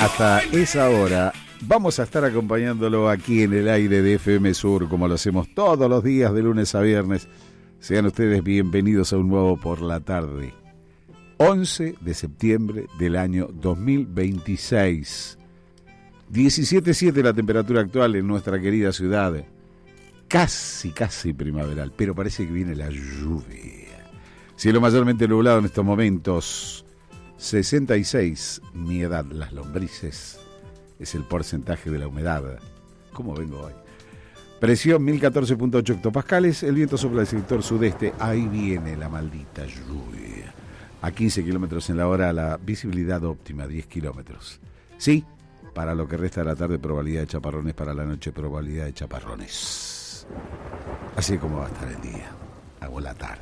Hasta esa hora vamos a estar acompañándolo aquí en el aire de FM Sur, como lo hacemos todos los días de lunes a viernes. Sean ustedes bienvenidos a un nuevo Por la Tarde. 11 de septiembre del año 2026. 17.7 la temperatura actual en nuestra querida ciudad. Casi primaveral, pero parece que viene la lluvia. Cielo mayormente nublado en estos momentos. 66, mi edad, las lombrices, es el porcentaje de la humedad. ¿Cómo vengo hoy? Presión 1014.8 hectopascales, el viento sopla del sector sudeste, ahí viene la maldita lluvia. A 15 kilómetros en la hora, la visibilidad óptima, 10 kilómetros. Sí, para lo que resta de la tarde, probabilidad de chaparrones, para la noche, probabilidad de chaparrones. Así como va a estar el día, hago la tarde.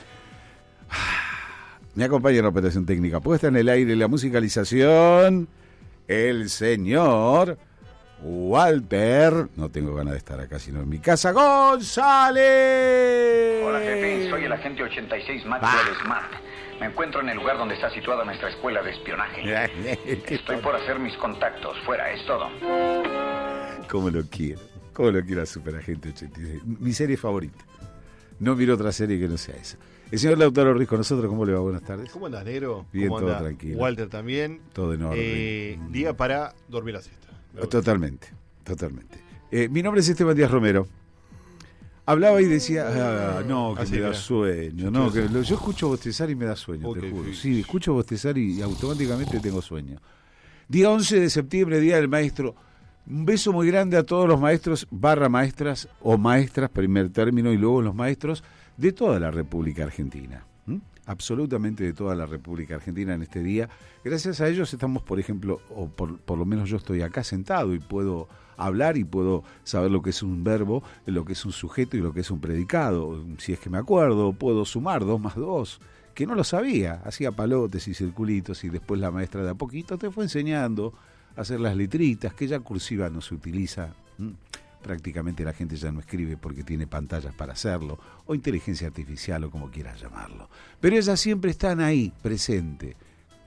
Me acompaña en la operación técnica, puesta en el aire y la musicalización, el señor Walter, no tengo ganas de estar acá sino en mi casa, González. Hola jefe, soy el agente 86 Maxwell Smart. Me encuentro en el lugar donde está situada nuestra escuela de espionaje. Estoy por hacer mis contactos, fuera, es todo. ¿Cómo lo quiero a Superagente 86? Mi serie favorita. No miro otra serie que no sea esa. El señor Lautaro Ruiz con nosotros, ¿cómo le va? Buenas tardes. ¿Cómo andas, negro? Bien, ¿Cómo todo anda? Tranquilo. Walter también. Todo en orden. Día para dormir la siesta. Totalmente. Mi nombre es Esteban Díaz Romero. Hablaba y decía, me da sueño. No, que yo escucho bostezar y me da sueño, te juro. Sí, escucho bostezar y automáticamente tengo sueño. Día 11 de septiembre, Día del Maestro. Un beso muy grande a todos los maestros, maestras o maestras, primer término, y luego los maestros de toda la República Argentina. Absolutamente de toda la República Argentina en este día. Gracias a ellos estamos, por ejemplo, o por lo menos yo estoy acá sentado y puedo hablar y puedo saber lo que es un verbo, lo que es un sujeto y lo que es un predicado. Si es que me acuerdo, puedo sumar 2 más 2, que no lo sabía. Hacía palotes y circulitos y después la maestra de a poquito te fue enseñando a hacer las letritas, que ya cursiva no se utiliza. Prácticamente la gente ya no escribe porque tiene pantallas para hacerlo, o inteligencia artificial, o como quieras llamarlo. Pero ellas siempre están ahí, presente,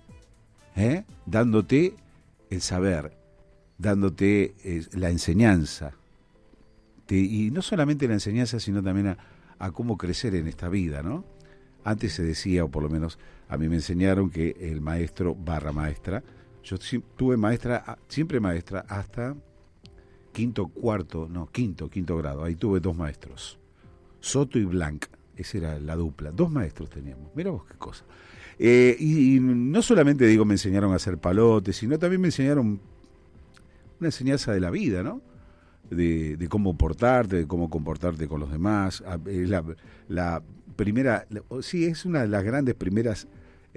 dándote el saber, dándote la enseñanza. Y no solamente la enseñanza, sino también a cómo crecer en esta vida, ¿no? Antes se decía, o por lo menos a mí me enseñaron, que el maestro / maestra, yo tuve siempre maestra hasta quinto grado, ahí tuve 2 maestros, Soto y Blanc, esa era la dupla, 2 maestros teníamos, mira vos qué cosa. Y no solamente me enseñaron a hacer palotes, sino también me enseñaron una enseñanza de la vida, ¿no? De cómo portarte, de cómo comportarte con los demás. La primera, sí, es una de las grandes primeras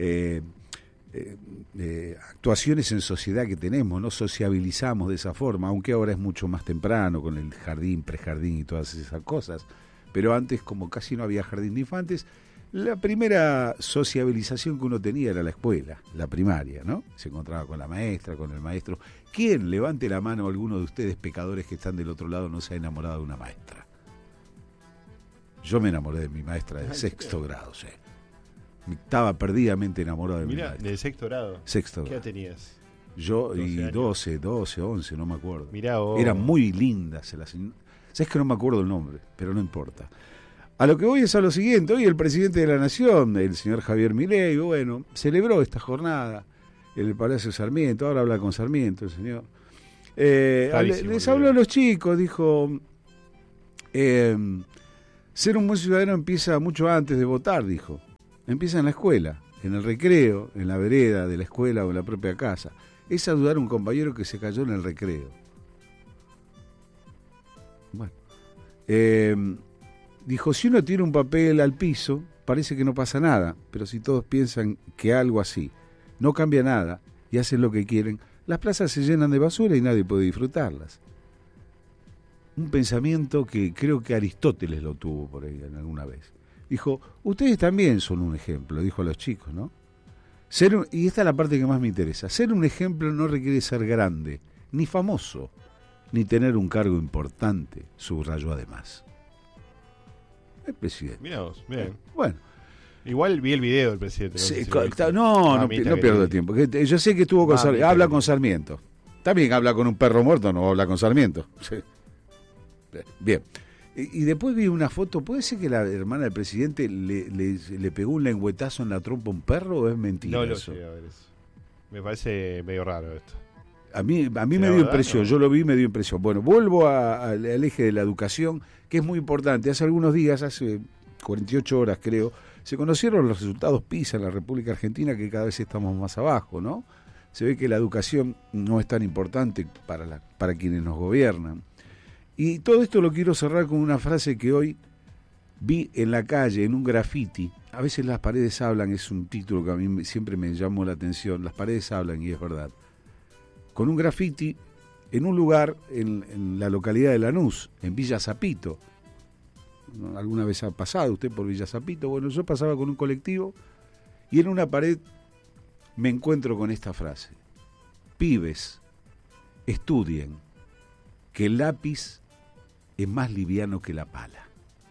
actuaciones en sociedad que tenemos, ¿no? Sociabilizamos de esa forma, aunque ahora es mucho más temprano con el jardín, prejardín y todas esas cosas, pero antes, como casi no había jardín de infantes, la primera sociabilización que uno tenía era la escuela, la primaria, ¿no? Se encontraba con la maestra, con el maestro. ¿Quién, levante la mano, alguno de ustedes pecadores que están del otro lado, no se ha enamorado de una maestra? Yo me enamoré de mi maestra del sexto grado, sí. Estaba perdidamente enamorado de mi maestra. ¿Del sexto grado? Sexto grado. ¿Qué edad tenías? Yo, 12, 11, no me acuerdo. Mirá vos. Era muy linda. Sabes que no me acuerdo el nombre, pero no importa. A lo que voy es a lo siguiente. Hoy el presidente de la Nación, el señor Javier Milei, celebró esta jornada en el Palacio Sarmiento. Ahora habla con Sarmiento el señor. Les habló a los chicos, dijo, ser un buen ciudadano empieza mucho antes de votar, dijo. Empieza en la escuela, en el recreo, en la vereda de la escuela o en la propia casa. Es ayudar a un compañero que se cayó en el recreo. Bueno, dijo, si uno tira un papel al piso, parece que no pasa nada, pero si todos piensan que algo así no cambia nada y hacen lo que quieren, las plazas se llenan de basura y nadie puede disfrutarlas. Un pensamiento que creo que Aristóteles lo tuvo por ahí alguna vez. Dijo, ustedes también son un ejemplo, dijo a los chicos, ¿no? Y esta es la parte que más me interesa. Ser un ejemplo no requiere ser grande, ni famoso, ni tener un cargo importante, subrayó además. El presidente. Mirá vos, bien. Bueno. Igual vi el video del presidente. No pierdo tiempo. Yo sé que estuvo con Sarmiento. Habla con Sarmiento. También habla con un perro muerto, no habla con Sarmiento. Sí. Bien. Y después vi una foto, ¿puede ser que la hermana del presidente le pegó un lengüetazo en la trompa a un perro o es mentira? No lo eso? sé, a ver eso. Me parece medio raro esto. A mí me dio impresión, yo lo vi y me dio impresión. Bueno, vuelvo al eje de la educación, que es muy importante. Hace algunos días, hace 48 horas creo, se conocieron los resultados PISA en la República Argentina, que cada vez estamos más abajo, ¿no? Se ve que la educación no es tan importante para quienes nos gobiernan. Y todo esto lo quiero cerrar con una frase que hoy vi en la calle, en un graffiti. A veces las paredes hablan, es un título que a mí siempre me llamó la atención. Las paredes hablan, y es verdad. Con un graffiti en un lugar en la localidad de Lanús, en Villa Zapito. ¿Alguna vez ha pasado usted por Villa Zapito? Bueno, yo pasaba con un colectivo y en una pared me encuentro con esta frase: pibes, estudien, que el lápiz es más liviano que la pala.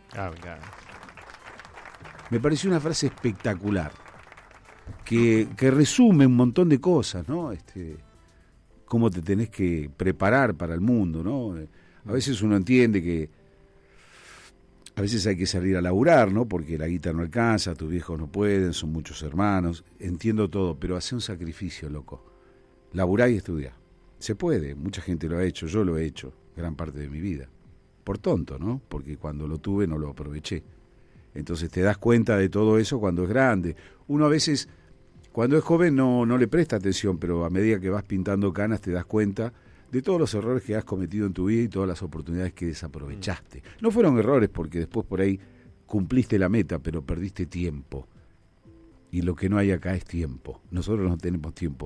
Me pareció una frase espectacular que resume un montón de cosas, ¿no? Cómo te tenés que preparar para el mundo, ¿no? A veces uno entiende que a veces hay que salir a laburar, ¿no? Porque la guita no alcanza, tus viejos no pueden, son muchos hermanos, entiendo todo, pero hace un sacrificio, loco. Laburá y estudiá. Se puede, mucha gente lo ha hecho, yo lo he hecho gran parte de mi vida. Por tonto, ¿no? Porque cuando lo tuve no lo aproveché. Entonces te das cuenta de todo eso cuando es grande. Uno a veces, cuando es joven, no le presta atención, pero a medida que vas pintando canas te das cuenta de todos los errores que has cometido en tu vida y todas las oportunidades que desaprovechaste. No fueron errores porque después por ahí cumpliste la meta, pero perdiste tiempo. Y lo que no hay acá es tiempo. Nosotros no tenemos tiempo.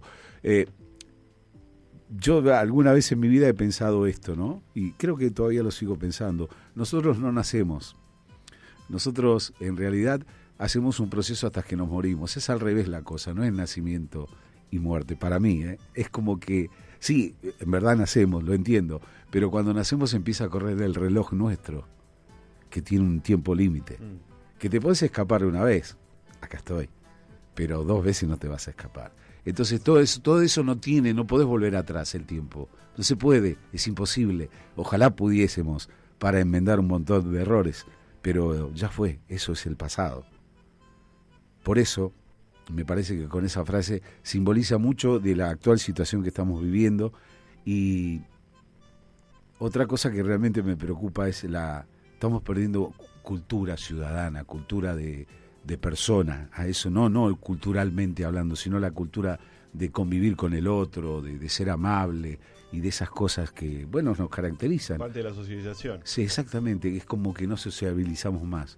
Yo alguna vez en mi vida he pensado esto, ¿no? Y creo que todavía lo sigo pensando. Nosotros no nacemos. Nosotros, en realidad, hacemos un proceso hasta que nos morimos. Es al revés la cosa, no es nacimiento y muerte. Para mí, es como que, sí, en verdad nacemos, lo entiendo, pero cuando nacemos empieza a correr el reloj nuestro, que tiene un tiempo límite. Que te puedes escapar una vez, acá estoy, pero 2 veces no te vas a escapar. Entonces todo eso no podés volver atrás el tiempo. No se puede, es imposible. Ojalá pudiésemos para enmendar un montón de errores, pero ya fue, eso es el pasado. Por eso, me parece que con esa frase simboliza mucho de la actual situación que estamos viviendo. Y otra cosa que realmente me preocupa es estamos perdiendo cultura ciudadana, cultura de persona, a eso no culturalmente hablando, sino la cultura de convivir con el otro, de ser amable y de esas cosas que, bueno, nos caracterizan. Parte de la socialización. Sí, exactamente, es como que no sociabilizamos más.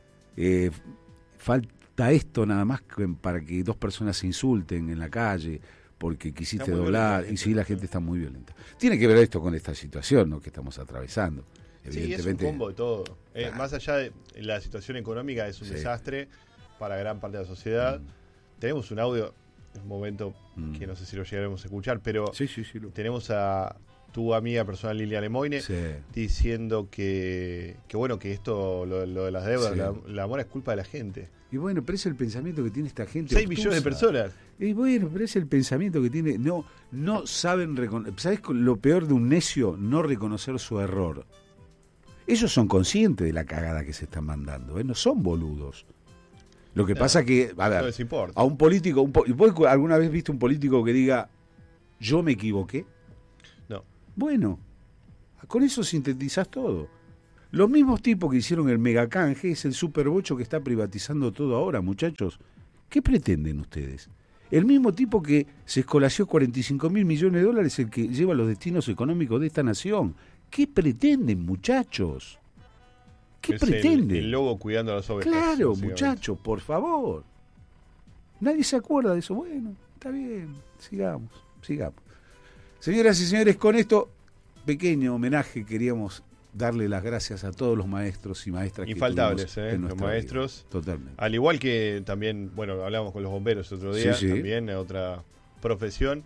Falta esto nada más para que 2 personas se insulten en la calle porque quisiste doblar, y sí, la gente está muy violenta. Tiene que ver esto con esta situación, ¿no?, que estamos atravesando. Sí, es un combo de todo. Más allá de la situación económica, es un desastre para gran parte de la sociedad. Tenemos un audio, en un momento que no sé si lo llegaremos a escuchar, pero tenemos a tu amiga personal Liliana Lemoine diciendo que bueno, que esto, lo de las deudas, la mora es culpa de la gente. Y bueno, pero es el pensamiento que tiene esta gente. 6 millones de personas. Y bueno, pero es el pensamiento que tiene. No saben reconocer. ¿Sabes lo peor de un necio? No reconocer su error. Ellos son conscientes de la cagada que se están mandando, no son boludos. Lo que pasa que, a ver, a un político, ¿vos alguna vez viste un político que diga, yo me equivoqué? No. Bueno, con eso sintetizás todo. Los mismos tipos que hicieron el megacanje es el superbocho que está privatizando todo ahora, muchachos. ¿Qué pretenden ustedes? El mismo tipo que se escolació 45.000 millones de dólares, el que lleva los destinos económicos de esta nación. ¿Qué pretenden, muchachos? ¿Qué pretenden? El lobo cuidando a las ovejas. Claro, muchachos, por favor. Nadie se acuerda de eso. Bueno, está bien, sigamos. Señoras y señores, con esto, pequeño homenaje, queríamos darle las gracias a todos los maestros y maestras infaltables, que los maestros. Vida. Totalmente. Al igual que también, bueno, hablamos con los bomberos otro día, también otra profesión.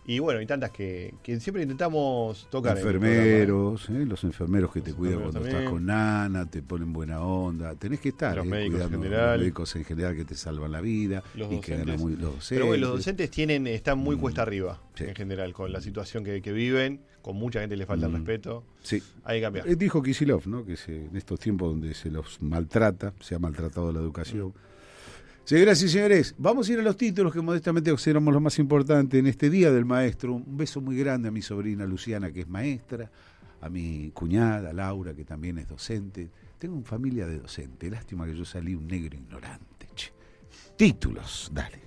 Y bueno, hay tantas que siempre intentamos tocar. Enfermeros, los enfermeros que te cuidan cuando estás con nana, te ponen buena onda. Tenés que estar los médicos en general. Los médicos en general que te salvan la vida. Los y docentes. que los docentes. Pero bueno, los docentes están muy cuesta arriba, en general, con la situación que viven. Con mucha gente le falta el respeto. Sí. Hay que cambiar. Dijo Kicillof, ¿no? Que en estos tiempos donde se los maltrata, se ha maltratado la educación. Señoras y señores, vamos a ir a los títulos que modestamente consideramos los más importantes en este Día del Maestro. Un beso muy grande a mi sobrina Luciana, que es maestra, a mi cuñada Laura, que también es docente. Tengo una familia de docentes. Lástima que yo salí un negro ignorante. Che. Títulos, dale.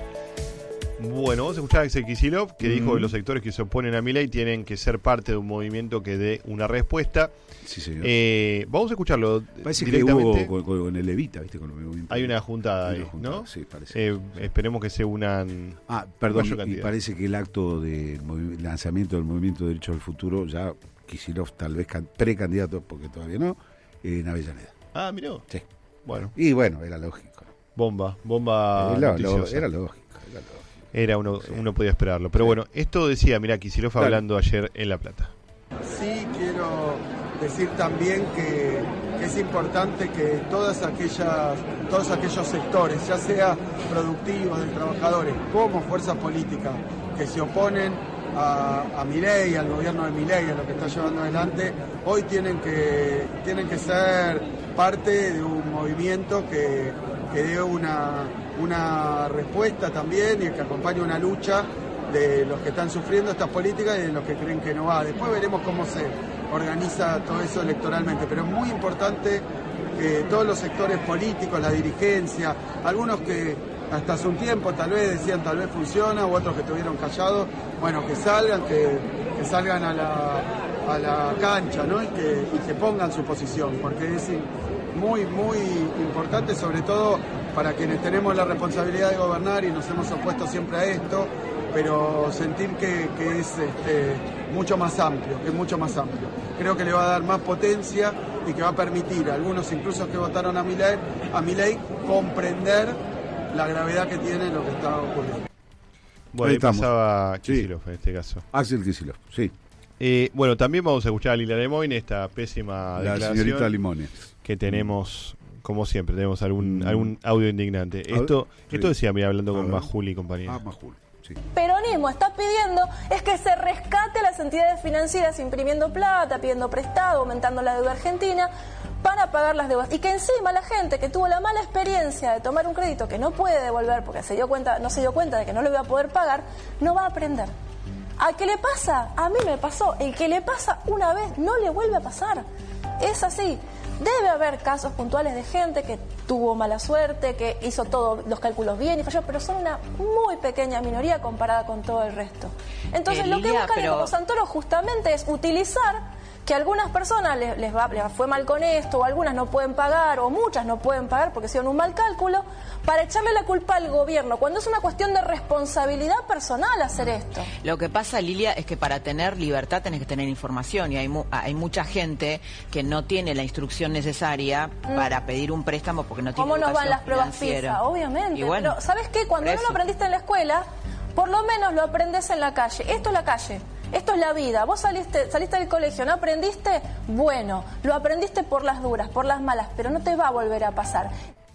Bueno, vamos a escuchar a Axel Kicillof, que dijo que los sectores que se oponen a Milei tienen que ser parte de un movimiento que dé una respuesta. Sí, señor. Vamos a escularlo parece directamente. Que hubo con el Levita, ¿viste? Con el movimiento. Hay una juntada ahí, ¿no? Sí, parece. Esperemos que se unan. Perdón, y parece que el acto de lanzamiento del Movimiento de Derecho al Futuro, ya Kicillof tal vez precandidato, porque todavía no, en Avellaneda. Miró. Sí. Bueno. Y bueno, era lógico. Bomba noticiosa. Era lógico. Uno podía esperarlo. Pero bueno, esto decía, mirá, Kicillof hablando ayer en La Plata. Sí, quiero decir también que es importante que todos aquellos sectores, ya sea productivos, de trabajadores, como fuerzas políticas que se oponen a Milei, al gobierno de Milei, a lo que está llevando adelante, hoy tienen que ser parte de un movimiento que dé una respuesta también y que acompañe una lucha de los que están sufriendo estas políticas y de los que creen que no va. Después veremos cómo se organiza todo eso electoralmente, pero es muy importante que todos los sectores políticos, la dirigencia, algunos que hasta hace un tiempo tal vez decían tal vez funciona, u otros que estuvieron callados, bueno, que salgan a la cancha, ¿no? y que pongan su posición, porque es muy, muy importante, sobre todo para quienes tenemos la responsabilidad de gobernar y nos hemos opuesto siempre a esto, pero sentir que es mucho más amplio, Creo que le va a dar más potencia y que va a permitir a algunos incluso que votaron a Milei comprender la gravedad que tiene lo que está ocurriendo. Bueno, ahí pasaba Kicillof en este caso. Axel Kicillof, sí. Bueno, también vamos a escuchar a Lila Lemoine, esta pésima declaración. La señorita Limones. Que tenemos, como siempre, tenemos algún audio indignante. Esto decía, mira, hablando con Majul y compañía. Majul. Sí. Peronismo está pidiendo es que se rescate a las entidades financieras imprimiendo plata, pidiendo prestado, aumentando la deuda argentina para pagar las deudas. Y que encima la gente que tuvo la mala experiencia de tomar un crédito que no puede devolver porque no se dio cuenta de que no lo iba a poder pagar, no va a aprender. ¿A qué le pasa? A mí me pasó. El que le pasa una vez no le vuelve a pasar. Es así. Debe haber casos puntuales de gente que tuvo mala suerte, que hizo todos los cálculos bien y falló, pero son una muy pequeña minoría comparada con todo el resto. Entonces lo que buscan los Santoro justamente es utilizar que a algunas personas les fue mal con esto, o algunas no pueden pagar, o muchas no pueden pagar porque hicieron un mal cálculo, para echarle la culpa al gobierno, cuando es una cuestión de responsabilidad personal hacer esto. Lo que pasa, Lilia, es que para tener libertad tenés que tener información, y hay mucha gente que no tiene la instrucción necesaria para pedir un préstamo porque no tiene ¿Cómo nos van las pruebas financiera. PISA? Obviamente, bueno, pero ¿sabes qué? Cuando no lo aprendiste en la escuela, por lo menos lo aprendes en la calle. Esto es la calle. Esto es la vida. Vos saliste del colegio, ¿no aprendiste? Bueno, lo aprendiste por las duras, por las malas, pero no te va a volver a pasar.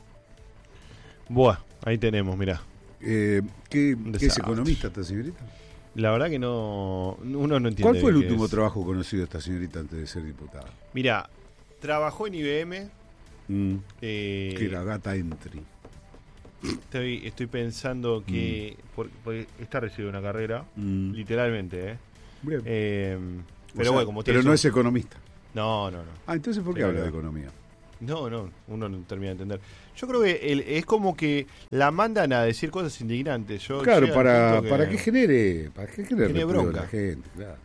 Buah, ahí tenemos, mirá. ¿Qué es economista esta señorita? La verdad que uno no entiende. ¿Cuál fue el último trabajo conocido de esta señorita antes de ser diputada? Mirá, trabajó en IBM. Que era data entry. Estoy pensando que porque está recibiendo una carrera, literalmente, Bien. Pero bueno, como pero no es economista. No. Entonces ¿por qué habla de economía? No, uno no termina de entender. Yo creo que es como que la mandan a decir cosas indignantes. Claro, para que genere bronca a la gente, claro.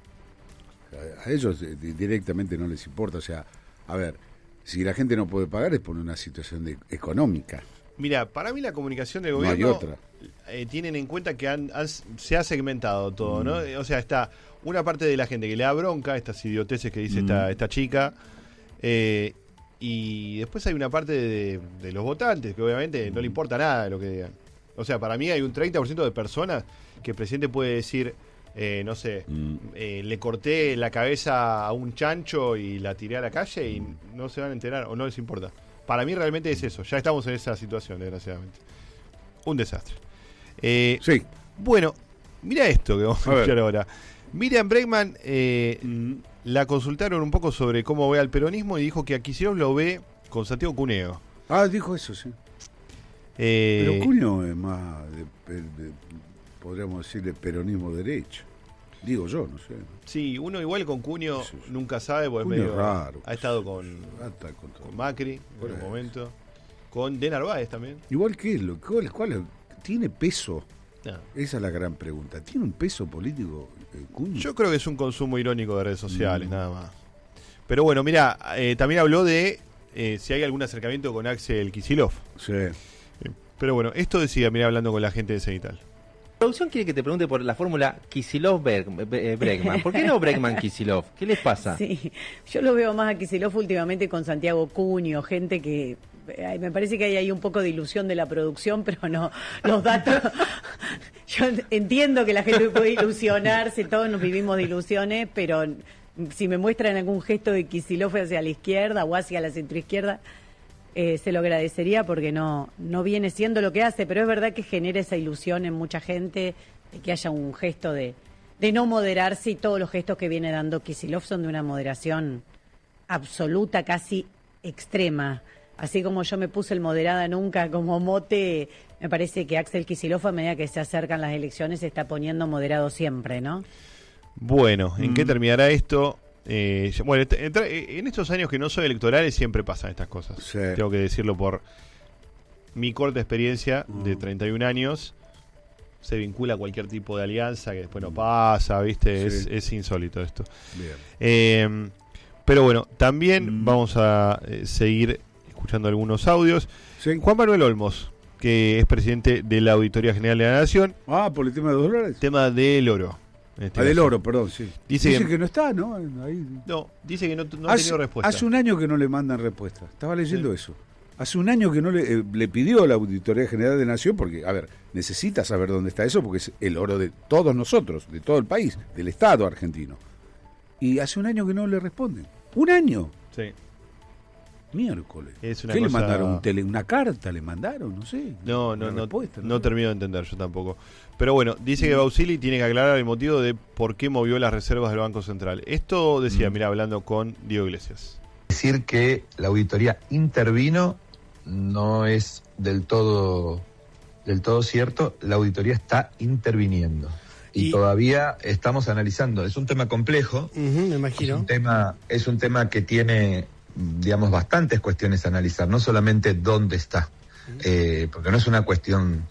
A ellos directamente no les importa, o sea, a ver, si la gente no puede pagar es por una situación económica. Mira, para mí la comunicación del gobierno no hay otra. Tienen en cuenta que se ha segmentado todo, ¿no? O sea, está una parte de la gente que le da bronca, estas idioteces que dice esta chica, y después hay una parte de los votantes que obviamente no le importa nada de lo que digan. O sea, para mí hay un 30% de personas que el presidente puede decir no sé, le corté la cabeza a un chancho y la tiré a la calle y no se van a enterar o no les importa. Para mí realmente es eso. Ya estamos en esa situación, desgraciadamente. Un desastre. Sí. Bueno, mira esto que vamos a escuchar ahora. Miriam Bregman la consultaron un poco sobre cómo ve al peronismo y dijo que a Kicillof lo ve con Santiago Cuneo. Dijo eso, sí. Pero Cuneo es más, podríamos decir, de peronismo derecho. Digo yo, no sé. Sí, uno igual con Cuneo nunca sabe, porque Cuneo medio raro. Ha estado con Macri en un momento. Con De Narváez también. Igual que ¿cuál tiene peso? No. Esa es la gran pregunta. ¿Tiene un peso político Cuneo? Yo creo que es un consumo irónico de redes sociales, nada más. Pero bueno, mira, también habló de si hay algún acercamiento con Axel Kicillof. Sí. Pero bueno, esto decía, mira, hablando con la gente de Cenital. La producción quiere que te pregunte por la fórmula Kicillof-Bregman. ¿Por qué no Bregman-Kicillof? ¿Qué les pasa? Sí, yo lo veo más a Kicillof últimamente con Santiago Cuneo, gente que... me parece que hay ahí un poco de ilusión de la producción, pero no, los datos... Yo entiendo que la gente puede ilusionarse, todos nos vivimos de ilusiones, pero si me muestran algún gesto de Kicillof hacia la izquierda o hacia la centroizquierda... se lo agradecería porque no viene siendo lo que hace, pero es verdad que genera esa ilusión en mucha gente de que haya un gesto de no moderarse, y todos los gestos que viene dando Kicillof son de una moderación absoluta, casi extrema. Así como yo me puse el moderada nunca como mote, me parece que Axel Kicillof, a medida que se acercan las elecciones, se está poniendo moderado siempre, ¿no? Bueno, ¿en qué terminará esto? Bueno, en estos años que no son electorales siempre pasan estas cosas. Sí. Tengo que decirlo por mi corta experiencia de 31 años. Se vincula a cualquier tipo de alianza que después no pasa, ¿viste? Sí. Es insólito esto. Bien. Pero bueno, también vamos a seguir escuchando algunos audios. Sí. Juan Manuel Olmos, que es presidente de la Auditoría General de la Nación. Por el tema de $2. Tema del oro. Del oro, perdón, sí. Dice que no está, ¿no? Ahí. No, dice que no ha tenido respuesta. Hace un año que no le mandan respuesta. Estaba leyendo eso. Hace un año que no le pidió a la Auditoría General de Nación, porque, a ver, necesita saber dónde está eso, porque es el oro de todos nosotros, de todo el país, del Estado argentino. Y hace un año que no le responden. ¡Un año! Sí. Miércoles. ¿Qué le mandaron? ¿Una carta le mandaron? No sé. No termino de entender yo tampoco. Pero bueno, dice que Bausili tiene que aclarar el motivo de por qué movió las reservas del Banco Central. Esto decía, mira, hablando con Diego Iglesias. Decir que la auditoría intervino no es del todo cierto. La auditoría está interviniendo. Y todavía estamos analizando. Es un tema complejo. Me imagino. Es un tema que tiene, digamos, bastantes cuestiones a analizar. No solamente dónde está. Porque no es una cuestión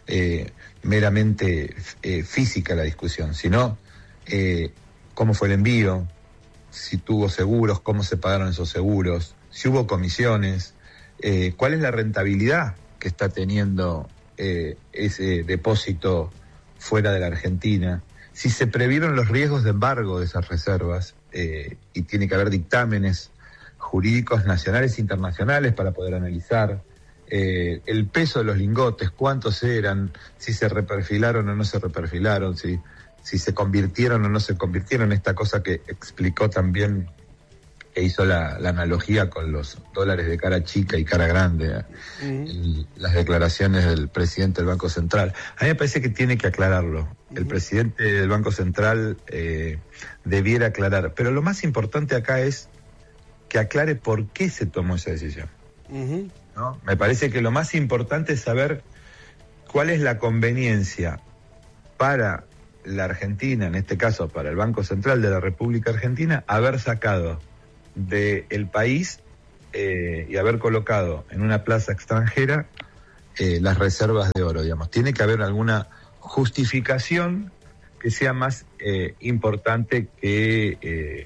meramente física la discusión, sino cómo fue el envío, si tuvo seguros, cómo se pagaron esos seguros, si hubo comisiones, cuál es la rentabilidad que está teniendo ese depósito fuera de la Argentina, si se previeron los riesgos de embargo de esas reservas, y tiene que haber dictámenes jurídicos nacionales e internacionales para poder analizar el peso de los lingotes, cuántos eran, si se reperfilaron o no se reperfilaron, si se convirtieron o no se convirtieron, esta cosa que explicó también, que hizo la analogía con los dólares de cara chica y cara grande, las declaraciones del presidente del Banco Central. A mí me parece que tiene que aclararlo. El presidente del Banco Central debiera aclarar, pero lo más importante acá es que aclare por qué se tomó esa decisión. ¿No? Me parece que lo más importante es saber cuál es la conveniencia para la Argentina, en este caso para el Banco Central de la República Argentina, haber sacado del país y haber colocado en una plaza extranjera las reservas de oro, digamos. Tiene que haber alguna justificación que sea más importante que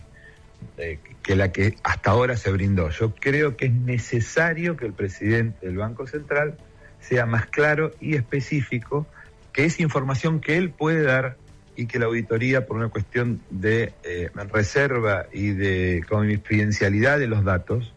la que hasta ahora se brindó. Yo creo que es necesario que el presidente del Banco Central sea más claro y específico, que esa información que él puede dar y que la auditoría, por una cuestión de reserva y de confidencialidad de los datos,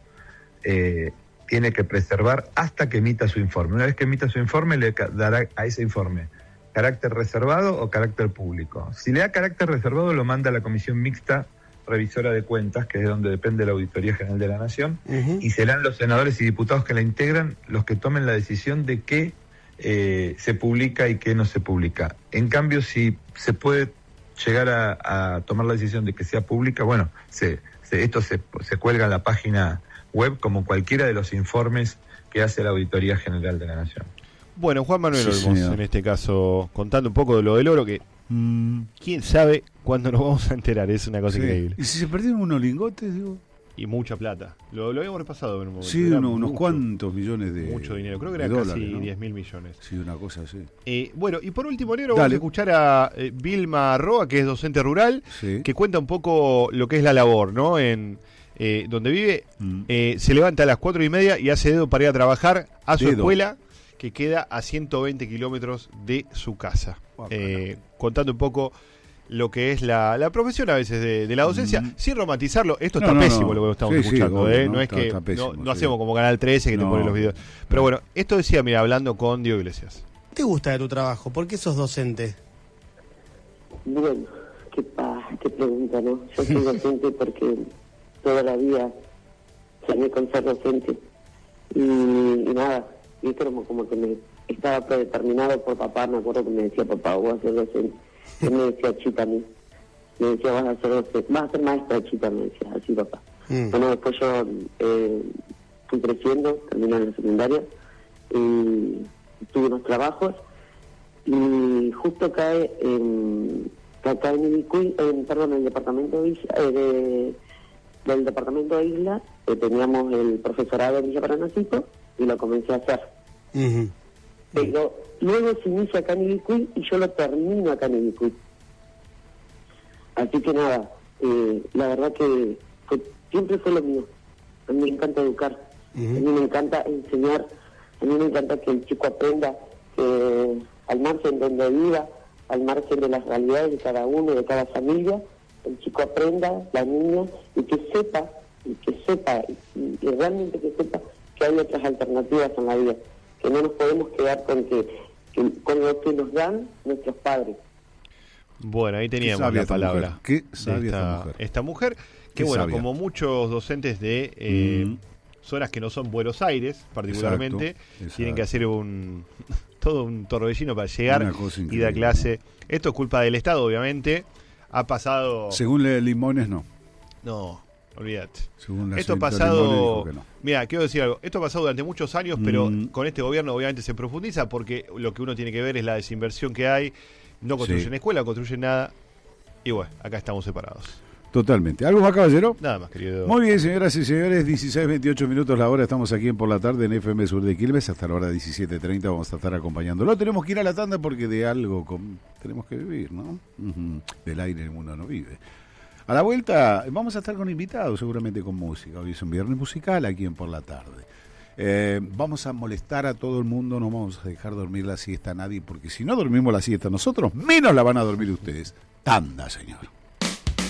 tiene que preservar hasta que emita su informe. Una vez que emita su informe, le dará a ese informe carácter reservado o carácter público. Si le da carácter reservado, lo manda a la Comisión Mixta Revisora de Cuentas, que es de donde depende la Auditoría General de la Nación, y serán los senadores y diputados que la integran los que tomen la decisión de qué se publica y qué no se publica. En cambio, si se puede llegar a tomar la decisión de que sea pública, bueno, esto se cuelga en la página web como cualquiera de los informes que hace la Auditoría General de la Nación. Bueno, Juan Manuel Olmos, en este caso, contando un poco de lo del oro, que quién sabe cuándo nos vamos a enterar, es una cosa increíble. ¿Y si se perdieron unos lingotes, digo? Y mucha plata. Lo habíamos repasado en un momento. Sí, unos cuantos millones de mucho dinero, creo que era dólares, casi ¿no? 10.000 millones. Sí, una cosa así. Bueno, y por último, Negro, vamos a escuchar a Vilma Roa, que es docente rural, que cuenta un poco lo que es la labor, ¿no? En donde vive, se levanta a las 4:30 y hace dedo para ir a trabajar a su escuela, que queda a 120 kilómetros de su casa. Contando un poco lo que es la profesión a veces de la docencia, sin romantizarlo. Esto está pésimo lo que estamos escuchando, no es que no hacemos como Canal 13 que te pone los videos. Pero bueno, esto decía, mira, hablando con Diego Iglesias. ¿Qué te gusta de tu trabajo? ¿Por qué sos docente? Bueno, qué pregunta, ¿no? Yo soy docente porque toda la vida soñé con ser docente y nada, y esto como que me estaba predeterminado por papá. Me acuerdo que me decía, papá, voy a ser docente. Él me decía, Chita, a mí. Me decía, vas a ser docente, vas a ser maestra, Chita, me decía, así papá. Bueno, después yo fui creciendo, terminé en la secundaria, y tuve unos trabajos, y justo cae en Ibicuy, en el departamento del departamento de Isla, teníamos el profesorado en Villa Paranacito, y lo comencé a hacer. Pero luego se inicia acá en Ibicuy y yo lo termino acá en Ibicuy. Así que nada, la verdad que siempre fue lo mío. A mí me encanta educar, a mí me encanta enseñar, a mí me encanta que el chico aprenda que al margen donde viva, al margen de las realidades de cada uno, de cada familia, el chico aprenda, la niña, y que sepa, y realmente que sepa que hay otras alternativas en la vida, que no nos podemos quedar con lo que nos dan nuestros padres. Bueno, ahí teníamos la palabra. Qué sabia esta mujer, que bueno, sabia. Como muchos docentes de zonas que no son Buenos Aires, particularmente, tienen que hacer todo un torbellino para llegar y dar clase. Esto es culpa del Estado, obviamente. Ha pasado... Según Limones, no. No, olvídate. Esto ha pasado... Mira, quiero decir algo. Esto ha pasado durante muchos años, pero con este gobierno obviamente se profundiza, porque lo que uno tiene que ver es la desinversión que hay. No construyen escuela, no construyen nada. Y bueno, acá estamos separados. Totalmente. ¿Algo más, caballero? Nada más, querido. Muy bien, señoras y señores, 16:28 minutos la hora. Estamos aquí en Por la Tarde en FM Sur de Quilmes. Hasta la hora 17:30 vamos a estar acompañándolo. Tenemos que ir a la tanda porque de algo tenemos que vivir, ¿no? Del aire el mundo no vive. A la vuelta vamos a estar con invitados, seguramente con música. Hoy es un viernes musical aquí en Por la Tarde. Vamos a molestar a todo el mundo, no vamos a dejar dormir la siesta a nadie, porque si no dormimos la siesta nosotros, menos la van a dormir ustedes. Tanda, señor.